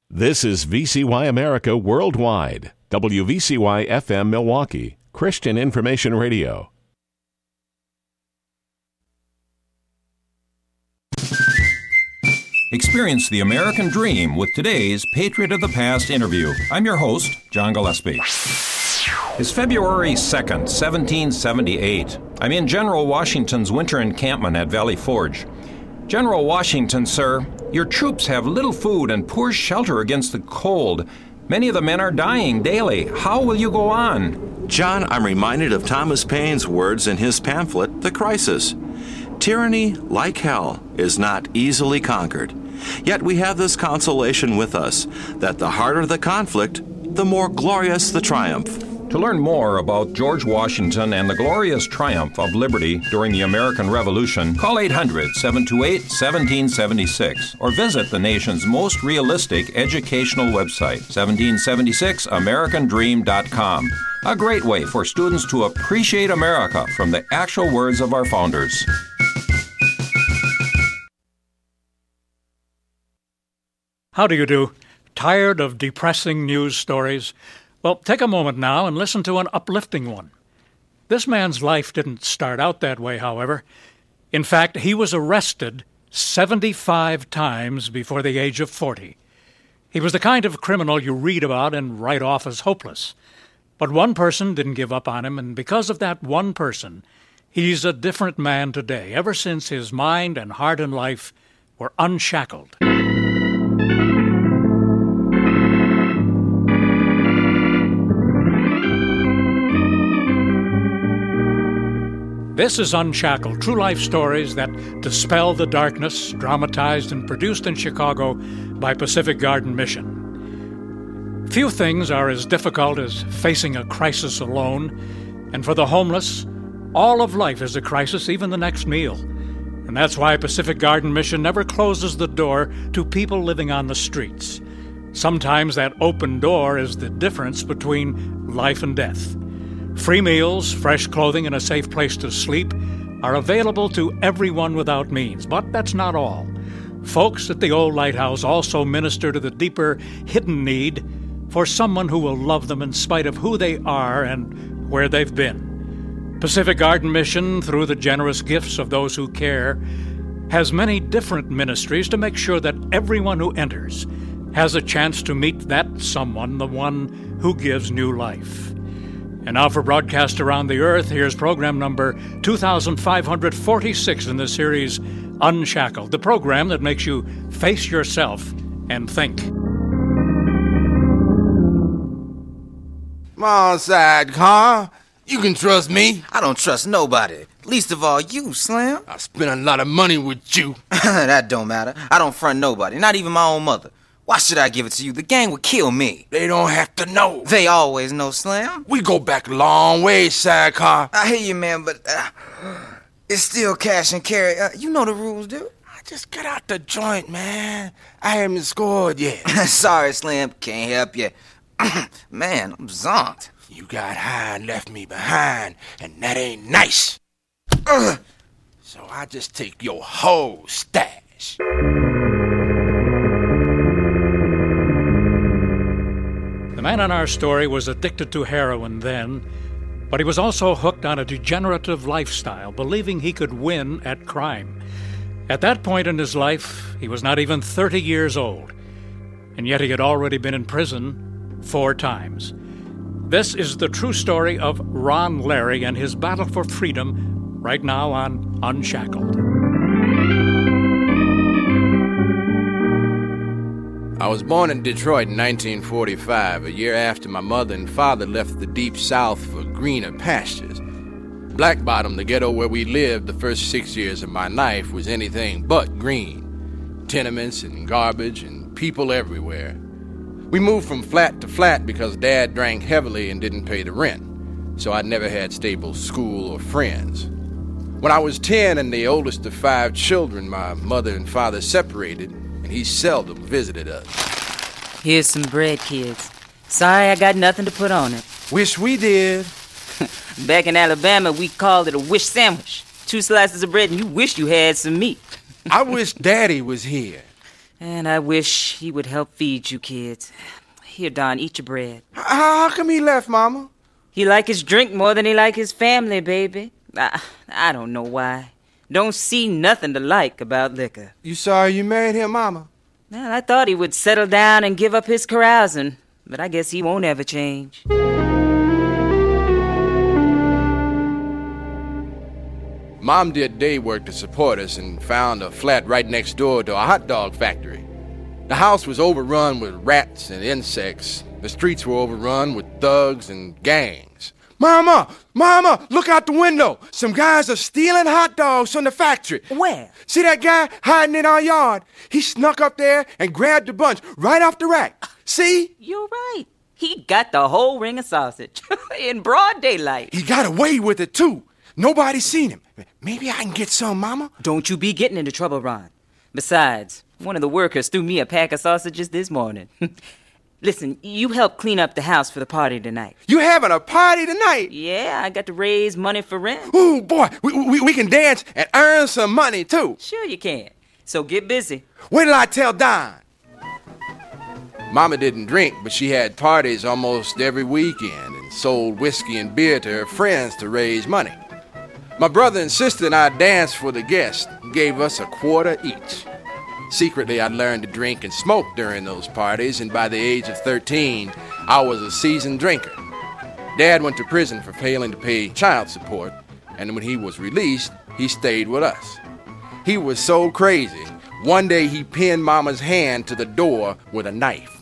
This is VCY America Worldwide, WVCY FM Milwaukee, Christian Information Radio. Experience the American dream with today's Patriot of the Past interview. I'm your host, John Gillespie. It's February 2nd, 1778. I'm in General Washington's winter encampment at Valley Forge. General Washington, sir, your troops have little food and poor shelter against the cold. Many of the men are dying daily. How will you go on? John, I'm reminded of Thomas Paine's words in his pamphlet, The Crisis. Tyranny, like hell, is not easily conquered. Yet we have this consolation with us, that the harder the conflict, the more glorious the triumph. To learn more about George Washington and the glorious triumph of liberty during the American Revolution, call 800-728-1776 or visit the nation's most realistic educational website, 1776americandream.com. A great way for students to appreciate America from the actual words of our founders. How do you do? Tired of depressing news stories? Well, take a moment now and listen to an uplifting one. This man's life didn't start out that way, however. In fact, he was arrested 75 times before the age of 40. He was the kind of criminal you read about and write off as hopeless. But one person didn't give up on him, and because of that one person, he's a different man today, ever since his mind and heart and life were unshackled. This is Unshackled, true life stories that dispel the darkness, dramatized and produced in Chicago by Pacific Garden Mission. Few things are as difficult as facing a crisis alone, and for the homeless, all of life is a crisis, even the next meal. And that's why Pacific Garden Mission never closes the door to people living on the streets. Sometimes that open door is the difference between life and death. Free meals, fresh clothing, and a safe place to sleep are available to everyone without means. But that's not all. Folks at the old lighthouse also minister to the deeper, hidden need for someone who will love them in spite of who they are and where they've been. Pacific Garden Mission, through the generous gifts of those who care, has many different ministries to make sure that everyone who enters has a chance to meet that someone, the one who gives new life. And now for broadcast around the earth, here's program number 2546 in the series Unshackled, the program that makes you face yourself and think. Come on, sidecar. You can trust me. I don't trust nobody, least of all you, Slim. I spent a lot of money with you. That don't matter. I don't front nobody, not even my own mother. Why should I give it to you? The gang would kill me. They don't have to know. They always know, Slim. We go back a long way, sidecar. I hear you, man, but it's still cash and carry. You know the rules, dude. I just got out the joint, man. I haven't scored yet. Sorry, Slim. Can't help you. Man, I'm zonked. You got high and left me behind, and that ain't nice. So I just take your whole stash. The man in our story was addicted to heroin then, but he was also hooked on a degenerative lifestyle, believing he could win at crime. At that point in his life, he was not even 30 years old, and yet he had already been in prison 4 times. This is the true story of Ron Larry and his battle for freedom right now on Unshackled. I was born in Detroit in 1945, a year after my mother and father left the deep south for greener pastures. Black Bottom, the ghetto where we lived the first 6 years of my life, was anything but green. Tenements and garbage and people everywhere. We moved from flat to flat because Dad drank heavily and didn't pay the rent, so I never had stable school or friends. When I was 10 and the oldest of 5 children, my mother and father separated, and he seldom visited us. Here's some bread, kids. Sorry I got nothing to put on it. Wish we did. Back in Alabama, we called it a wish sandwich. 2 slices of bread and you wish you had some meat. I wish Daddy was here. And I wish he would help feed you kids. Here, Don, eat your bread. How come he left, Mama? He like his drink more than he like his family, baby. I don't know why. Don't see nothing to like about liquor. You sorry you married him, Mama? Well, I thought he would settle down and give up his carousing, but I guess he won't ever change. Mom did day work to support us and found a flat right next door to a hot dog factory. The house was overrun with rats and insects. The streets were overrun with thugs and gangs. Mama, look out the window. Some guys are stealing hot dogs from the factory. Where? See that guy hiding in our yard? He snuck up there and grabbed a bunch right off the rack. See? You're right. He got the whole ring of sausage in broad daylight. He got away with it, too. Nobody seen him. Maybe I can get some, Mama. Don't you be getting into trouble, Ron. Besides, one of the workers threw me a pack of sausages this morning. Listen, you help clean up the house for the party tonight. You having a party tonight? Yeah, I got to raise money for rent. Ooh, boy, we can dance and earn some money, too. Sure you can. So get busy. Wait till I tell Don. Mama didn't drink, but she had parties almost every weekend and sold whiskey and beer to her friends to raise money. My brother and sister and I danced for the guests and gave us a quarter each. Secretly, I learned to drink and smoke during those parties, and by the age of 13, I was a seasoned drinker. Dad went to prison for failing to pay child support, and when he was released, he stayed with us. He was so crazy, one day he pinned Mama's hand to the door with a knife.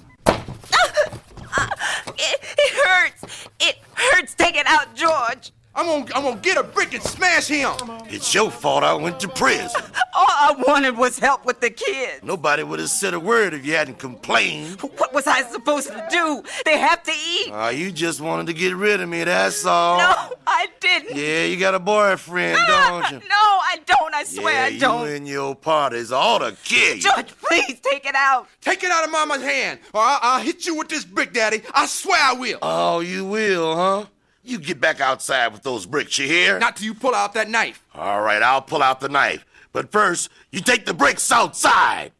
It hurts. It hurts. Take it out, George. I'm gonna get a brick and smash him. It's your fault I went to prison. All I wanted was help with the kids. Nobody would have said a word if you hadn't complained. What was I supposed to do? They have to eat. You just wanted to get rid of me, that's all. No, I didn't. Yeah, you got a boyfriend, don't you? No, I don't. I swear I don't. You and your parties ought to kill you. George, please take it out. Take it out of Mama's hand, or I'll hit you with this brick, Daddy. I swear I will. Oh, you will, huh? You get back outside with those bricks, you hear? Not till you pull out that knife. All right, I'll pull out the knife. But first, you take the bricks outside.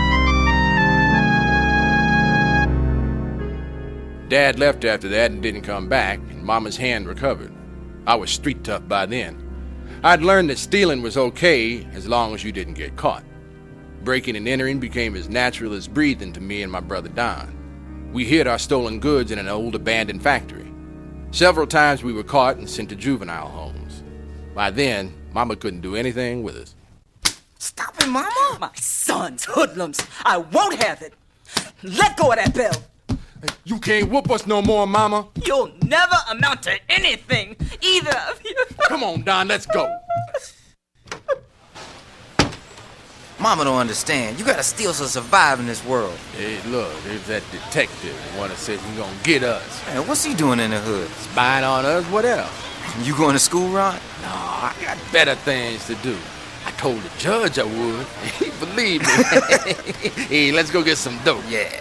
Dad left after that and didn't come back, and Mama's hand recovered. I was street tough by then. I'd learned that stealing was okay as long as you didn't get caught. Breaking and entering became as natural as breathing to me and my brother Don. We hid our stolen goods in an old abandoned factory. Several times we were caught and sent to juvenile homes. By then, Mama couldn't do anything with us. Stop it, Mama. My son's hoodlums. I won't have it. Let go of that belt. You can't whoop us no more, Mama. You'll never amount to anything, either of you. Come on, Don, let's go. Mama don't understand. You gotta steal to survive in this world. Hey, look, there's that detective. The one that said he's gonna get us. Man, what's he doing in the hood? Spying on us? What else? You going to school, Ron? No, I got better things to do. I told the judge I would. He believed me. Hey, let's go get some dope. Yeah.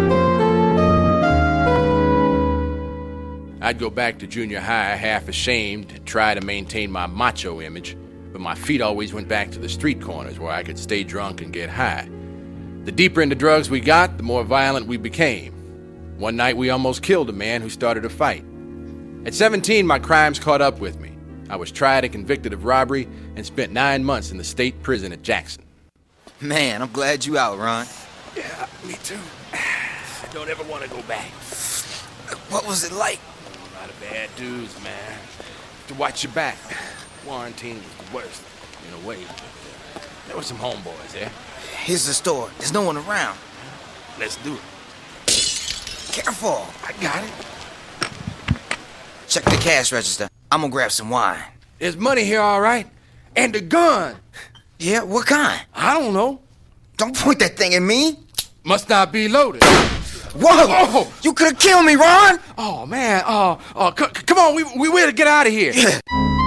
I'd go back to junior high half ashamed to try to maintain my macho image, but my feet always went back to the street corners where I could stay drunk and get high. The deeper into drugs we got, the more violent we became. One night we almost killed a man who started a fight. At 17, my crimes caught up with me. I was tried and convicted of robbery and spent 9 months in the state prison at Jackson. Man, I'm glad you out, Ron. Yeah, me too. I don't ever want to go back. What was it like? A lot of bad dudes, man. To watch your back. Quarantine was the worst, in a way. But, there were some homeboys there. Here's the store. There's no one around. Let's do it. Careful. I got it. Check the cash register. I'm gonna grab some wine. There's money here, all right? And a gun. Yeah, what kind? I don't know. Don't point that thing at me. Must not be loaded. Whoa! Oh. You could have killed me, Ron! Oh, man. Come on, we gotta get out of here. Yeah.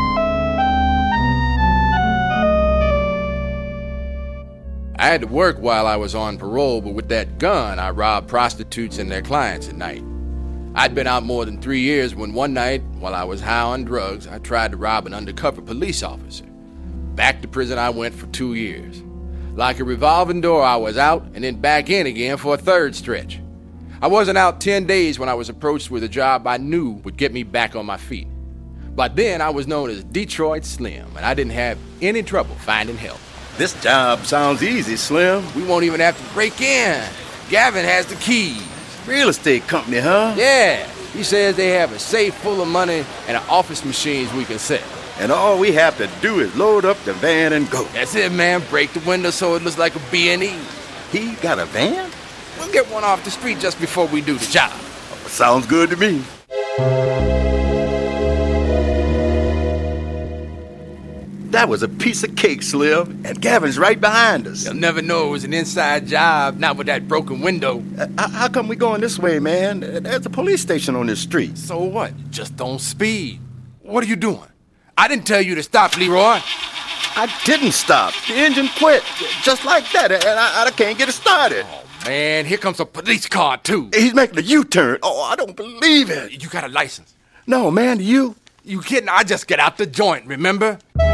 I had to work while I was on parole, but with that gun, I robbed prostitutes and their clients at night. I'd been out more than 3 years when one night, while I was high on drugs, I tried to rob an undercover police officer. Back to prison I went for 2 years. Like a revolving door, I was out and then back in again for a third stretch. I wasn't out 10 days when I was approached with a job I knew would get me back on my feet. By then, I was known as Detroit Slim, and I didn't have any trouble finding help. This job sounds easy, Slim. We won't even have to break in. Gavin has the keys. Real estate company, huh? Yeah. He says they have a safe full of money and office machines we can sell. And all we have to do is load up the van and go. That's it, man. Break the window so it looks like a B&E. He got a van? We'll get one off the street just before we do the job. Sounds good to me. That was a piece of cake, Slim, and Gavin's right behind us. You'll never know it was an inside job, not with that broken window. How come we going this way, man? There's a police station on this street. So what? Just don't speed. What are you doing? I didn't tell you to stop, Leroy. I didn't stop. The engine quit, just like that, and I can't get it started. Oh, man, here comes a police car, too. He's making a U-turn. Oh, I don't believe it. You got a license? No, man, you kidding? I just get out the joint, remember?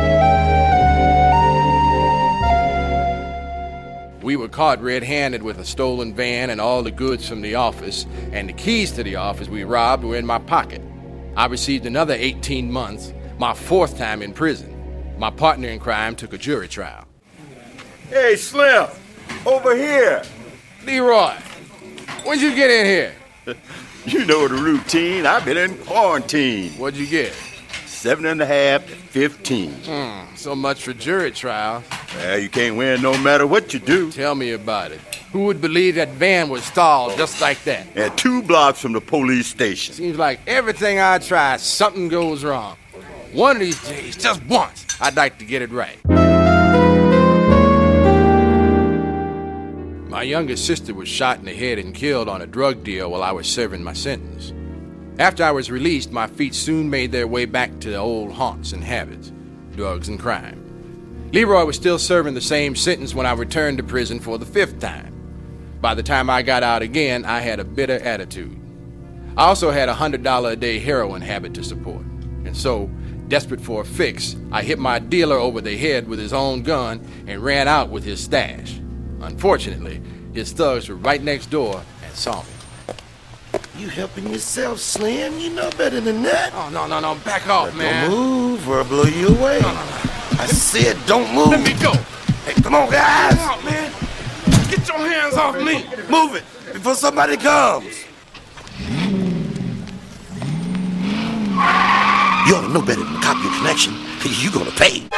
We were caught red-handed with a stolen van and all the goods from the office, and the keys to the office we robbed were in my pocket. I received another 18 months, my fourth time in prison. My partner in crime took a jury trial. Hey, Slim, over here. Leroy, when'd you get in here? You know the routine. I've been in quarantine. What'd you get? 7.5 to 15. So much for jury trial. Well, you can't win no matter what you do. Tell me about it. Who would believe that van was stalled just like that? And 2 blocks from the police station. Seems like everything I try, something goes wrong. One of these days, just once, I'd like to get it right. My youngest sister was shot in the head and killed on a drug deal while I was serving my sentence. After I was released, my feet soon made their way back to the old haunts and habits, drugs and crime. Leroy was still serving the same sentence when I returned to prison for the 5th time. By the time I got out again, I had a bitter attitude. I also had a $100 a day heroin habit to support. And so, desperate for a fix, I hit my dealer over the head with his own gun and ran out with his stash. Unfortunately, his thugs were right next door and saw me. You helping yourself, Slim? You know better than that. Oh, no, back off, man. Don't move or I'll blow you away. No. I said don't move. Let me go. Hey, come on, guys. Come on, man. Get your hands off me. Move it before somebody comes. You ought to know better than cop your connection. You gonna pay.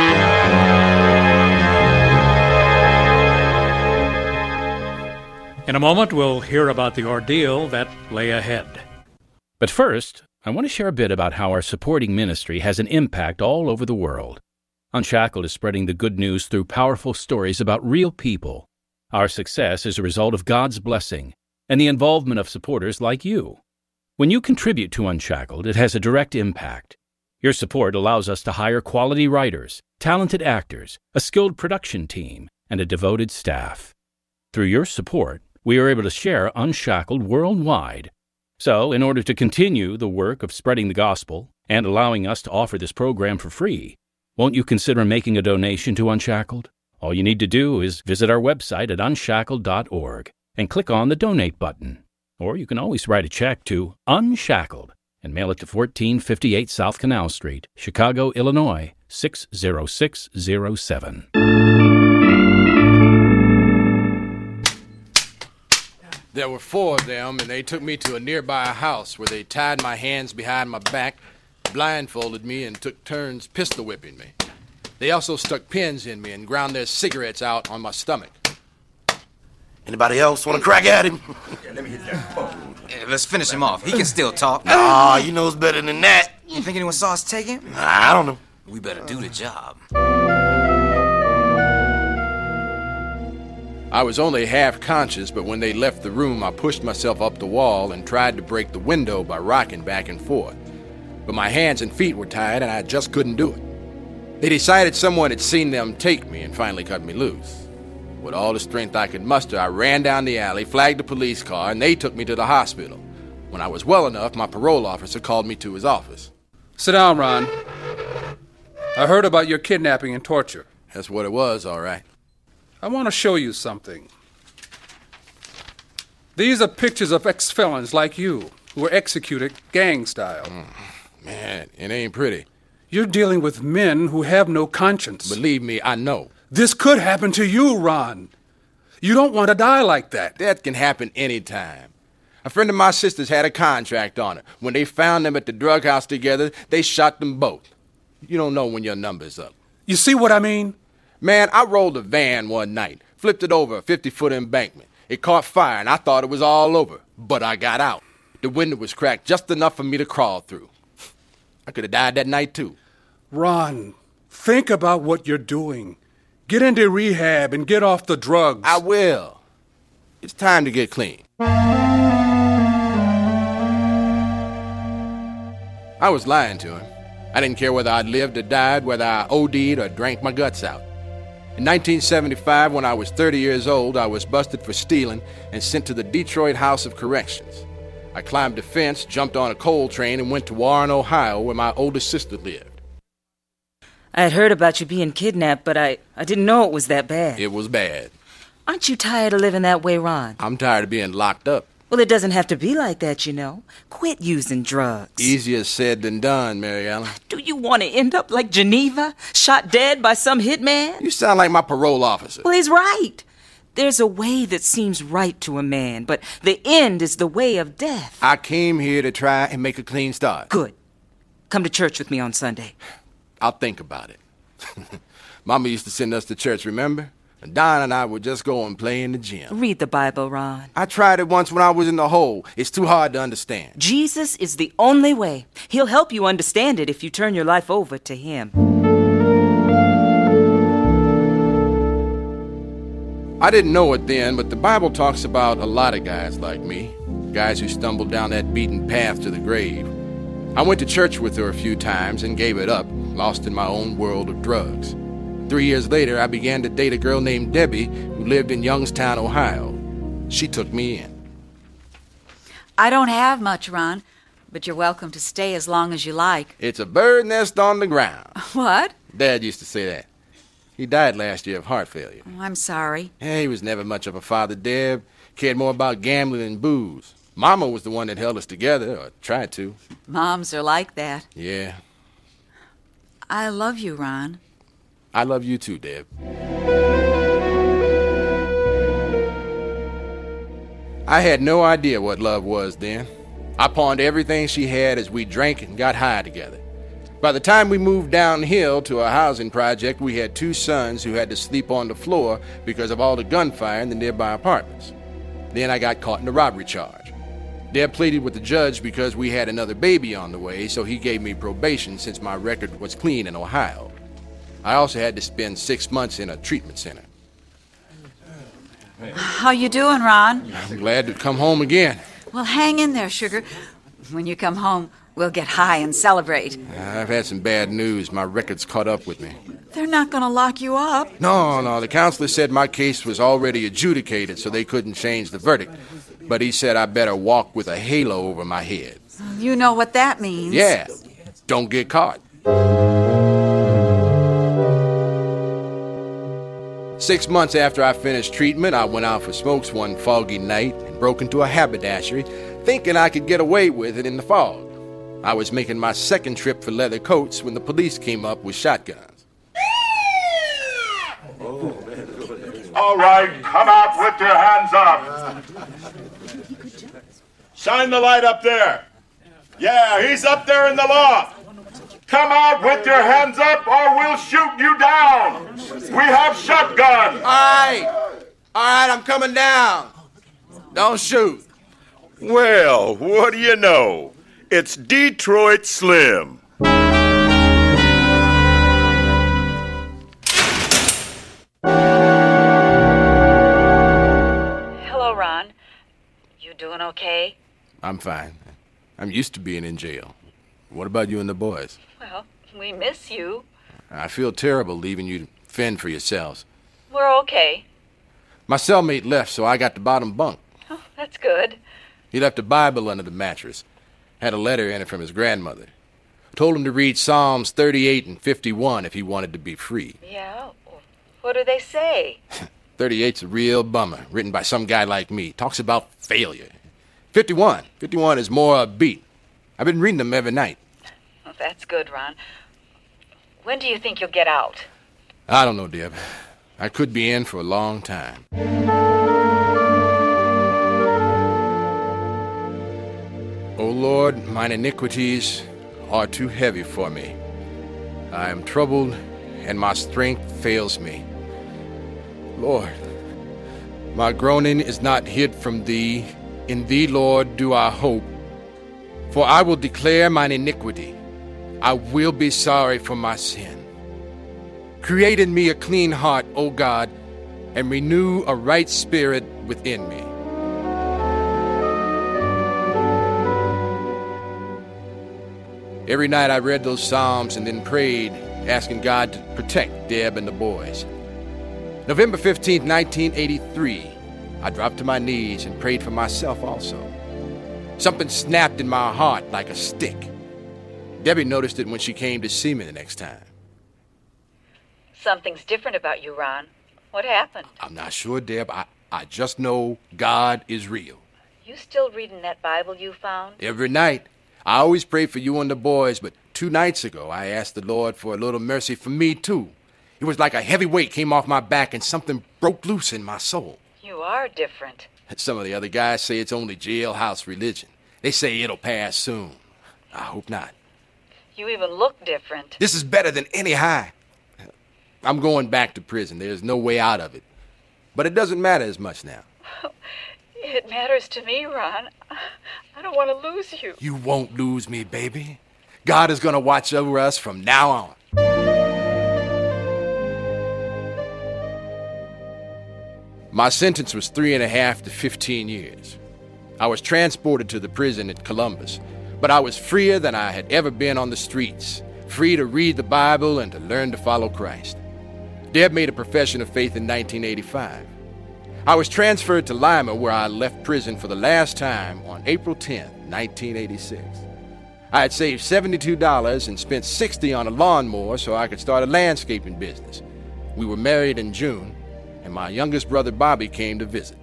In a moment, we'll hear about the ordeal that lay ahead. But first, I want to share a bit about how our supporting ministry has an impact all over the world. Unshackled is spreading the good news through powerful stories about real people. Our success is a result of God's blessing and the involvement of supporters like you. When you contribute to Unshackled, it has a direct impact. Your support allows us to hire quality writers, talented actors, a skilled production team, and a devoted staff. Through your support, we are able to share Unshackled worldwide. So, in order to continue the work of spreading the gospel and allowing us to offer this program for free, won't you consider making a donation to Unshackled? All you need to do is visit our website at unshackled.org and click on the Donate button. Or you can always write a check to Unshackled and mail it to 1458 South Canal Street, Chicago, Illinois, 60607. There were 4 of them, and they took me to a nearby house where they tied my hands behind my back, blindfolded me, and took turns pistol whipping me. They also stuck pins in me and ground their cigarettes out on my stomach. Anybody else want to crack at him? Yeah, let me hit that phone. Yeah, let's finish him off. He can still talk. Nah, you knows better than that. You think anyone saw us take him? I don't know. We better do the job. I was only half conscious, but when they left the room, I pushed myself up the wall and tried to break the window by rocking back and forth. But my hands and feet were tied, and I just couldn't do it. They decided someone had seen them take me and finally cut me loose. With all the strength I could muster, I ran down the alley, flagged a police car, and they took me to the hospital. When I was well enough, my parole officer called me to his office. Sit down, Ron. I heard about your kidnapping and torture. That's what it was, all right. I want to show you something. These are pictures of ex-felons like you who were executed gang style. Man, it ain't pretty. You're dealing with men who have no conscience. Believe me, I know. This could happen to you, Ron. You don't want to die like that. That can happen anytime. A friend of my sister's had a contract on her. When they found them at the drug house together, they shot them both. You don't know when your number's up. You see what I mean? Man, I rolled a van one night, flipped it over a 50-foot embankment. It caught fire, and I thought it was all over. But I got out. The window was cracked just enough for me to crawl through. I could have died that night, too. Ron, think about what you're doing. Get into rehab and get off the drugs. I will. It's time to get clean. I was lying to him. I didn't care whether I lived or died, whether I OD'd or drank my guts out. In 1975, when I was 30 years old, I was busted for stealing and sent to the Detroit House of Corrections. I climbed a fence, jumped on a coal train, and went to Warren, Ohio, where my oldest sister lived. I had heard about you being kidnapped, but I didn't know it was that bad. It was bad. Aren't you tired of living that way, Ron? I'm tired of being locked up. Well, it doesn't have to be like that, you know. Quit using drugs. Easier said than done, Mary Ellen. Do you want to end up like Geneva, shot dead by some hitman? You sound like my parole officer. Well, he's right. There's a way that seems right to a man, but the end is the way of death. I came here to try and make a clean start. Good. Come to church with me on Sunday. I'll think about it. Mama used to send us to church, remember? And Don and I would just go and play in the gym. Read the Bible, Ron. I tried it once when I was in the hole. It's too hard to understand. Jesus is the only way. He'll help you understand it if you turn your life over to him. I didn't know it then, but the Bible talks about a lot of guys like me. Guys who stumbled down that beaten path to the grave. I went to church with her a few times and gave it up, lost in my own world of drugs. 3 years later, I began to date a girl named Debbie who lived in Youngstown, Ohio. She took me in. I don't have much, Ron, but you're welcome to stay as long as you like. It's a bird nest on the ground. What? Dad used to say that. He died last year of heart failure. Oh, I'm sorry. He was never much of a father, Deb. Cared more about gambling than booze. Mama was the one that held us together, or tried to. Moms are like that. Yeah. I love you, Ron. I love you too, Deb. I had no idea what love was then. I pawned everything she had as we drank and got high together. By the time we moved downhill to a housing project, we had 2 sons who had to sleep on the floor because of all the gunfire in the nearby apartments. Then I got caught in a robbery charge. Deb pleaded with the judge because we had another baby on the way, so he gave me probation since my record was clean in Ohio. I also had to spend 6 months in a treatment center. How you doing, Ron? I'm glad to come home again. Well, hang in there, sugar. When you come home, we'll get high and celebrate. I've had some bad news. My record's caught up with me. They're not going to lock you up. No. The counselor said my case was already adjudicated, so they couldn't change the verdict. But he said I better walk with a halo over my head. You know what that means. Yeah. Don't get caught. 6 months after I finished treatment, I went out for smokes one foggy night and broke into a haberdashery, thinking I could get away with it in the fog. I was making my second trip for leather coats when the police came up with shotguns. All right, come out with your hands up. Shine the light up there. Yeah, he's up there in the loft. Come out with your hands up or we'll shoot you down. We have shotguns. All right, I'm coming down. Don't shoot. Well, what do you know? It's Detroit Slim. Hello, Ron. You doing okay? I'm fine. I'm used to being in jail. What about you and the boys? Well, we miss you. I feel terrible leaving you to fend for yourselves. We're okay. My cellmate left, so I got the bottom bunk. Oh, that's good. He left a Bible under the mattress. Had a letter in it from his grandmother. Told him to read Psalms 38 and 51 if he wanted to be free. Yeah? What do they say? 38's a real bummer, written by some guy like me. Talks about failure. 51 is more upbeat. I've been reading them every night. Well, that's good, Ron. When do you think you'll get out? I don't know, Deb. I could be in for a long time. O Lord, mine iniquities are too heavy for me. I am troubled, and my strength fails me. Lord, my groaning is not hid from thee. In thee, Lord, do I hope. For I will declare mine iniquity. I will be sorry for my sin. Create in me a clean heart, O God, and renew a right spirit within me. Every night I read those Psalms and then prayed, asking God to protect Deb and the boys. November 15th, 1983, I dropped to my knees and prayed for myself also. Something snapped in my heart like a stick. Debbie noticed it when she came to see me the next time. Something's different about you, Ron. What happened? I'm not sure, Deb. I just know God is real. You still reading that Bible you found? Every night. I always pray for you and the boys, but 2 nights ago I asked the Lord for a little mercy for me, too. It was like a heavy weight came off my back and something broke loose in my soul. You are different. Some of the other guys say it's only jailhouse religion. They say it'll pass soon. I hope not. You even look different. This is better than any high. I'm going back to prison. There's no way out of it. But it doesn't matter as much now. It matters to me, Ron. I don't want to lose you. You won't lose me, baby. God is going to watch over us from now on. My sentence was 3.5 to 15 years. I was transported to the prison at Columbus, but I was freer than I had ever been on the streets, free to read the Bible and to learn to follow Christ. Deb made a profession of faith in 1985. I was transferred to Lima, where I left prison for the last time on April 10, 1986. I had saved $72 and spent $60 on a lawnmower so I could start a landscaping business. We were married in June, and my youngest brother Bobby came to visit.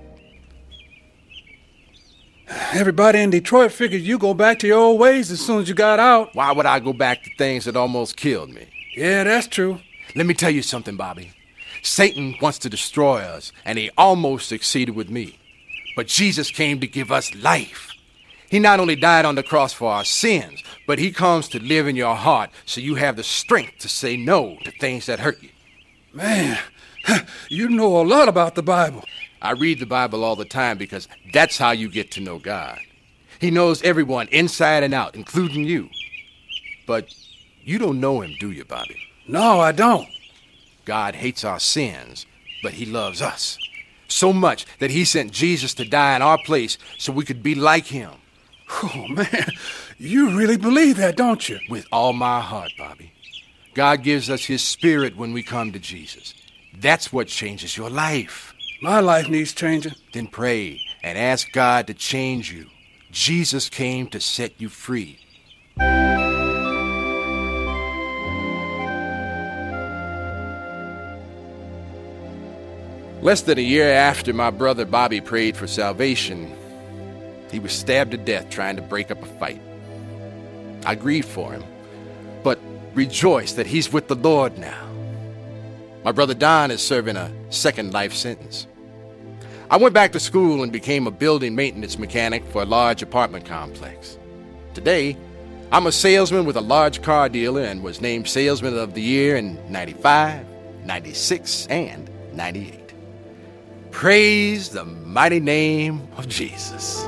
Everybody in Detroit figured you go back to your old ways as soon as you got out. Why would I go back to things that almost killed me? Yeah, that's true. Let me tell you something, Bobby. Satan wants to destroy us, and he almost succeeded with me. But Jesus came to give us life. He not only died on the cross for our sins, but he comes to live in your heart so you have the strength to say no to things that hurt you. Man, you know a lot about the Bible. I read the Bible all the time because that's how you get to know God. He knows everyone inside and out, including you. But you don't know him, do you, Bobby? No, I don't. God hates our sins, but he loves us. So much that he sent Jesus to die in our place so we could be like him. Oh, man, you really believe that, don't you? With all my heart, Bobby. God gives us his spirit when we come to Jesus. That's what changes your life. My life needs changing. Then pray and ask God to change you. Jesus came to set you free. Less than a year after my brother Bobby prayed for salvation, he was stabbed to death trying to break up a fight. I grieved for him, but rejoiced that he's with the Lord now. My brother Don is serving a second life sentence. I went back to school and became a building maintenance mechanic for a large apartment complex. Today, I'm a salesman with a large car dealer and was named Salesman of the Year in 95, 96, and 98. Praise the mighty name of Jesus.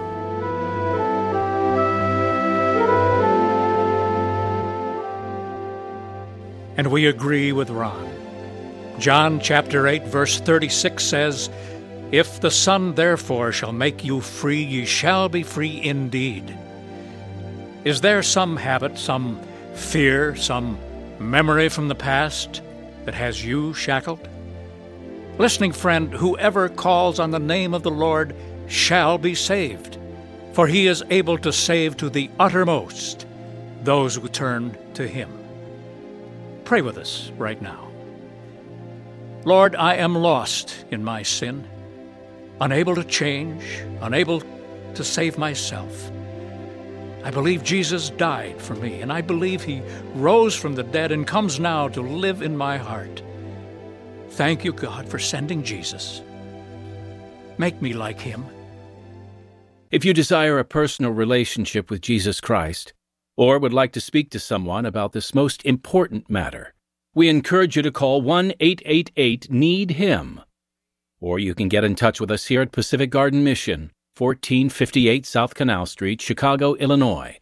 And we agree with Ron. John chapter 8, verse 36 says, "If the Son therefore shall make you free, ye shall be free indeed." Is there some habit, some fear, some memory from the past that has you shackled? Listening friend, whoever calls on the name of the Lord shall be saved, for he is able to save to the uttermost those who turn to him. Pray with us right now. Lord, I am lost in my sin, unable to change, unable to save myself. I believe Jesus died for me, and I believe he rose from the dead and comes now to live in my heart. Thank you, God, for sending Jesus. Make me like him. If you desire a personal relationship with Jesus Christ, or would like to speak to someone about this most important matter, we encourage you to call 1-888-NEED-HIM. Or you can get in touch with us here at Pacific Garden Mission, 1458 South Canal Street, Chicago, Illinois,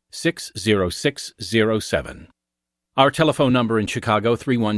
60607. Our telephone number in Chicago,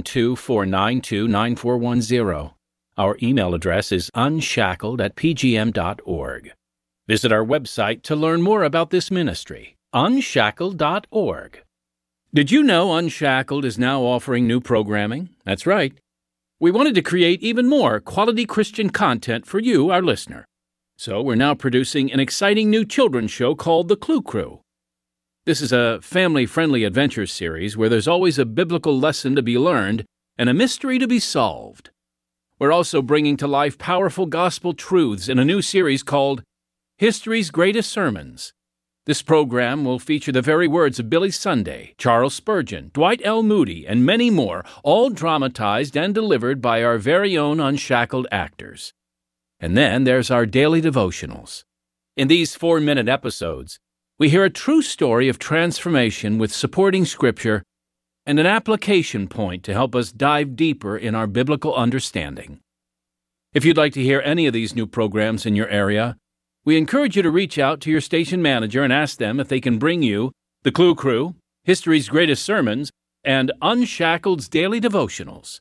312-492-9410. Our email address is unshackled@pgm.org. Visit our website to learn more about this ministry, unshackled.org. Did you know Unshackled is now offering new programming? That's right. We wanted to create even more quality Christian content for you, our listener. So we're now producing an exciting new children's show called The Clue Crew. This is a family-friendly adventure series where there's always a biblical lesson to be learned and a mystery to be solved. We're also bringing to life powerful gospel truths in a new series called History's Greatest Sermons. This program will feature the very words of Billy Sunday, Charles Spurgeon, Dwight L. Moody, and many more, all dramatized and delivered by our very own Unshackled actors. And then there's our daily devotionals. In these 4-minute episodes, we hear a true story of transformation with supporting scripture and an application point to help us dive deeper in our biblical understanding. If you'd like to hear any of these new programs in your area, we encourage you to reach out to your station manager and ask them if they can bring you The Clue Crew, History's Greatest Sermons, and Unshackled's Daily Devotionals.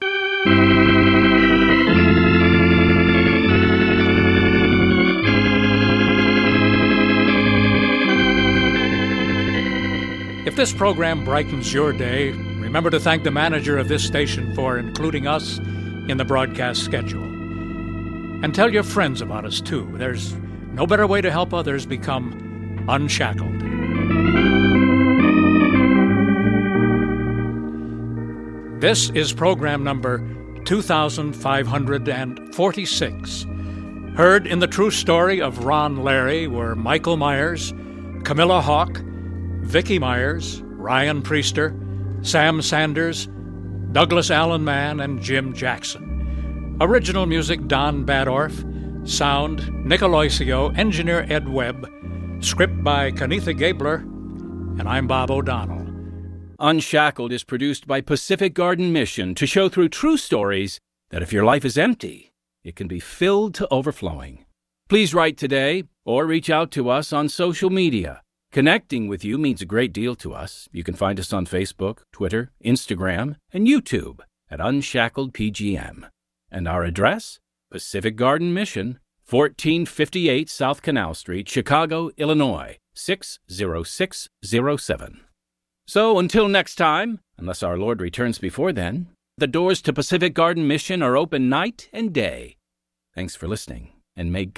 If this program brightens your day, remember to thank the manager of this station for including us in the broadcast schedule. And tell your friends about us, too. There's no better way to help others become unshackled. This is program number 2546. Heard in the true story of Ron Larry were Michael Myers, Camilla Hawk, Vicki Myers, Ryan Priester, Sam Sanders, Douglas Allen Mann, and Jim Jackson. Original music Don Badorf. Sound, Nick Aloisio, engineer Ed Webb, script by Kenitha Gabler, and I'm Bob O'Donnell. Unshackled is produced by Pacific Garden Mission to show through true stories that if your life is empty, it can be filled to overflowing. Please write today or reach out to us on social media. Connecting with you means a great deal to us. You can find us on Facebook, Twitter, Instagram, and YouTube at Unshackled PGM. And our address? Pacific Garden Mission, 1458 South Canal Street, Chicago, Illinois, 60607. So until next time, unless our Lord returns before then, the doors to Pacific Garden Mission are open night and day. Thanks for listening, and may